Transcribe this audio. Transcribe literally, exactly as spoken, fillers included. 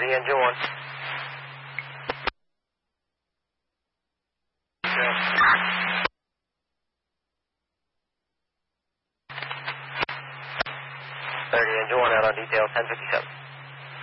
thirty, engine one. thirty, engine one out on detail, ten fifty-seven.